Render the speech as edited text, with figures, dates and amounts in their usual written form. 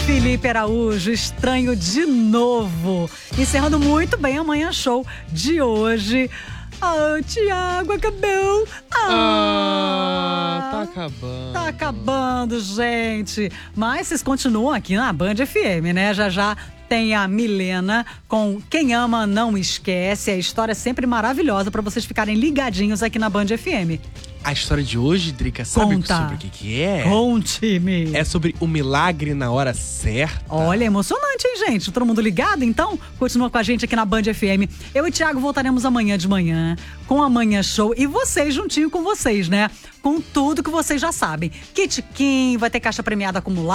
Felipe Araújo, estranho de novo. Encerrando muito bem a Manhã Show de hoje. Tiago, acabou. Tá acabando. Tá acabando, gente. Mas vocês continuam aqui na Band FM, né? Já tem a Milena com Quem Ama Não Esquece. A história é sempre maravilhosa pra vocês ficarem ligadinhos aqui na Band FM. A história de hoje, Drica, sabe Conta. sobre o que é? Conte-me. É sobre o milagre na hora certa. Olha, emocionante, hein, gente? Todo mundo ligado? Então, continua com a gente aqui na Band FM. Eu e o Thiago voltaremos amanhã de manhã com a Manhã Show. E vocês, juntinho com vocês, né? Com tudo que vocês já sabem. Kit Kim, vai ter caixa premiada acumulada.